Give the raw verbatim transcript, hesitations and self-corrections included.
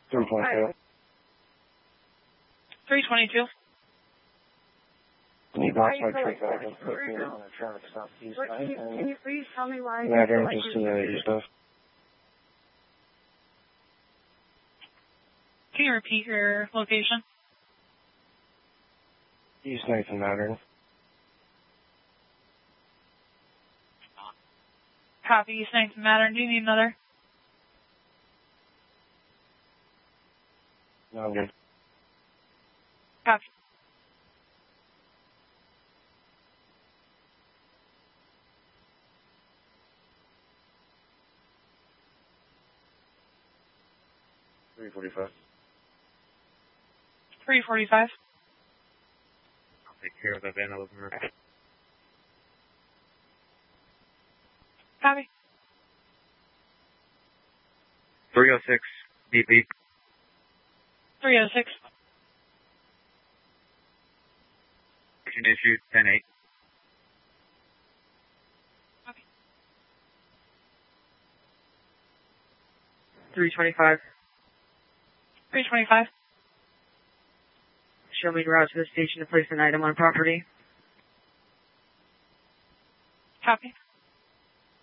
three twenty-two. three twenty-two. Can you box my truck out? Can you please tell me why? Mattern, just to the east of. Can you repeat your location? East Nathan Mattern. Copy, East Nathan Mattern. Do you need another? No, I'm good. Copy. three forty-five. three forty-five. I'll take care of that vandalism. Copy. three oh six, beep beep. three oh six. Action issued, ten eight. Copy. three twenty-five. three twenty-five. Show me route to the station to place an item on property. Copy.